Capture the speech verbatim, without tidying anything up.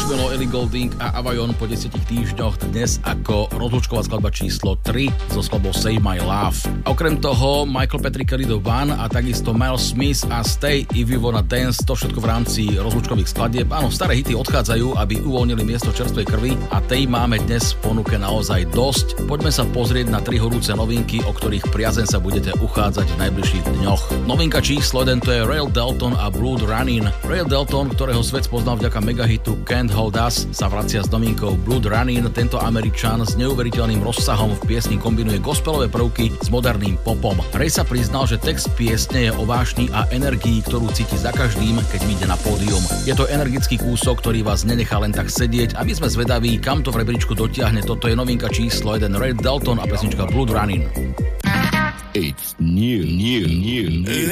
Marshmello, Ellie Goulding a Avajon po desiatich týždňoch dnes ako rozlúčková skladba číslo tri so skladbou Save My Love. Okrem toho Michael Patrick Kelly The One a takisto Miles Smith a Stay If You Wanna Dance, to všetko v rámci rozlúčkových skladieb. Áno, staré hity odchádzajú, aby uvoľnili miesto čerstvej krvi a tej máme dnes v ponuke naozaj dosť. Poďme sa pozrieť na tri horúce novinky, o ktorých priazeň sa budete uchádzať v najbližších dňoch. Novinka číslo jeden to je Rael Dalton a Blood Running. Rael Dalton, ktorého svet poznal vďaka megahitu Can't Hold Us, sa vracia s novinkou Blood Running. Tento Američan s neuveriteľným rozsahom v piesni kombinuje gospelové prvky s moderným popom. Ray sa priznal, že text piesne je o vášni a energii, ktorú cíti za každým, keď vyjde na pódium. Je to energický kúsok, ktorý vás nenechá len tak sedieť a my sme zvedaví, kam to v rebríčku dotiahne. Toto je novinka číslo jeden Rael Dalton a pesnička Blood Running. It's new, new, new, new.